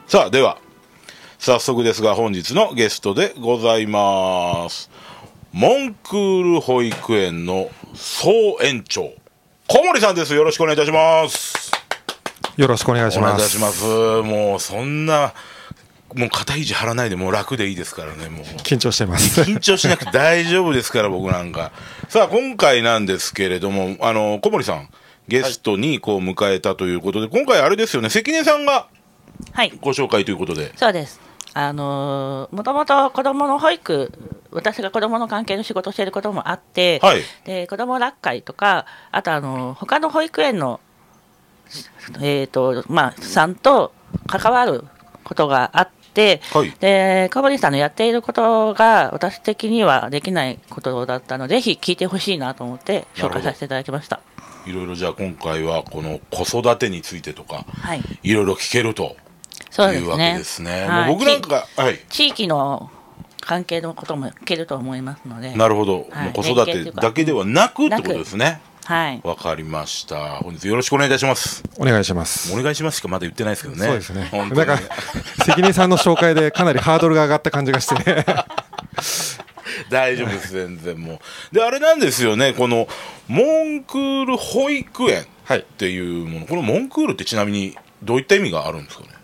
さあでは早速ですが本日のゲストでございます。モンクール保育園の総園長小森さんです。よろしくお願いいたします。 よろしくお願いします。 お願いいたします。もうそんなもう肩肘張らないでもう楽でいいですからね。もう緊張してます緊張しなくて大丈夫ですから僕なんか。さあ今回なんですけれども小森さんゲストにこう迎えたということで、今回あれですよね、関根さんがご紹介ということで。 そうです。もともと子どもの保育、私が子どもの関係の仕事をしていることもあって、 はい、 で子ども学会とか、あと他の保育園の、さんと関わることがあって、 はい、 で小堀さんのやっていることが私的にはできないことだったので、ぜひ聞いてほしいなと思って紹介させていただきました。 いろいろじゃあ今回はこの子育てについてとか、 はい、 いろいろ聞けるというわけですね。 はい、 もう僕なんか、はい、 地域の関係のことも聞けると思いますので。 なるほど、 はい、 もう子育てだけではなくってことですね。 はい、 わかりました。本日よろしくお願いいたします。 お願いします。 お願いしますしかまだ言ってないですけどね。 そうですね。なんか関根さんの紹介でかなりハードルが上がった感じがしてね大丈夫です全然もうであれなんですよね、このモンクール保育園っていうもの、このモンクールってちなみにどういった意味があるんですかね。